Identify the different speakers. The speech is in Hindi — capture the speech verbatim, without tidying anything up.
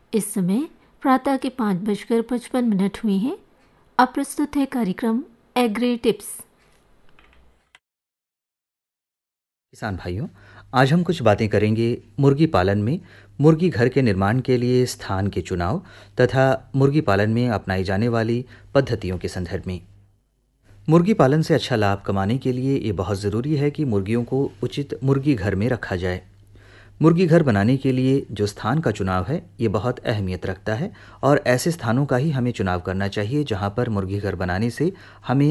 Speaker 1: इस समय प्रातः के पाँच बजकर पचपन मिनट हुए हैं। अब प्रस्तुत है कार्यक्रम एग्री टिप्स।
Speaker 2: किसान भाइयों, आज हम कुछ बातें करेंगे मुर्गी पालन में मुर्गी घर के निर्माण के लिए स्थान के चुनाव तथा मुर्गी पालन में अपनाई जाने वाली पद्धतियों के संदर्भ में। मुर्गी पालन से अच्छा लाभ कमाने के लिए ये बहुत ज़रूरी है कि मुर्गियों को उचित मुर्गी घर में रखा जाए। मुर्गी घर बनाने के लिए जो स्थान का चुनाव है ये बहुत अहमियत रखता है और ऐसे स्थानों का ही हमें चुनाव करना चाहिए जहां पर मुर्गी घर बनाने से हमें